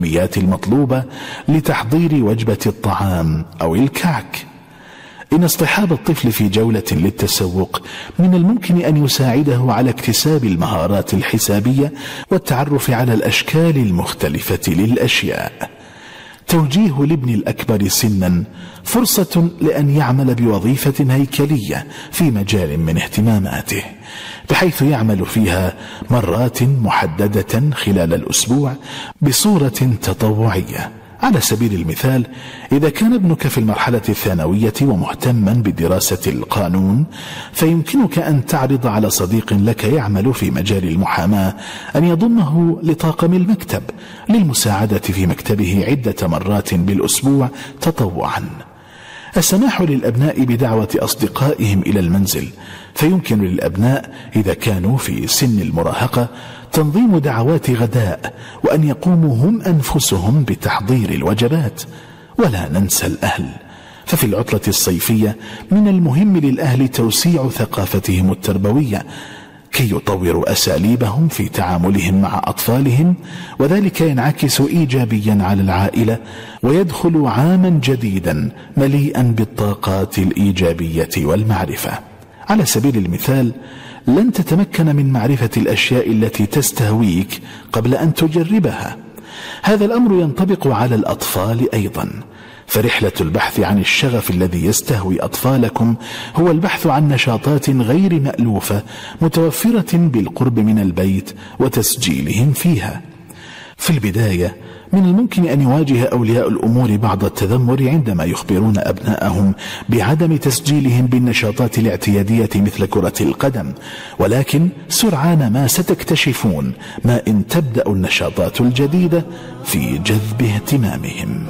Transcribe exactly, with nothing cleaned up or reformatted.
الكميات المطلوبة لتحضير وجبة الطعام أو الكعك. إن اصطحاب الطفل في جولة للتسوق من الممكن أن يساعده على اكتساب المهارات الحسابية والتعرف على الأشكال المختلفة للأشياء. توجيه الابن الأكبر سنا فرصة لأن يعمل بوظيفة هيكلية في مجال من اهتماماته، بحيث يعمل فيها مرات محددة خلال الأسبوع بصورة تطوعية. على سبيل المثال، إذا كان ابنك في المرحلة الثانوية ومهتما بدراسة القانون، فيمكنك أن تعرض على صديق لك يعمل في مجال المحاماة أن يضمه لطاقم المكتب للمساعدة في مكتبه عدة مرات بالأسبوع تطوعا. السماح للأبناء بدعوة أصدقائهم إلى المنزل، فيمكن للأبناء إذا كانوا في سن المراهقة تنظيم دعوات غداء وأن يقوموا هم أنفسهم بتحضير الوجبات. ولا ننسى الأهل، ففي العطلة الصيفية من المهم للأهل توسيع ثقافتهم التربوية كي يطوروا أساليبهم في تعاملهم مع أطفالهم، وذلك ينعكس إيجابيا على العائلة ويدخل عاما جديدا مليئا بالطاقات الإيجابية والمعرفة. على سبيل المثال، لن تتمكن من معرفة الأشياء التي تستهويك قبل أن تجربها. هذا الأمر ينطبق على الأطفال أيضا، فرحلة البحث عن الشغف الذي يستهوي أطفالكم هو البحث عن نشاطات غير مألوفة متوفرة بالقرب من البيت وتسجيلهم فيها. في البداية من الممكن أن يواجه أولياء الأمور بعض التذمر عندما يخبرون أبنائهم بعدم تسجيلهم بالنشاطات الاعتيادية مثل كرة القدم، ولكن سرعان ما ستكتشفون ما إن تبدأ النشاطات الجديدة في جذب اهتمامهم.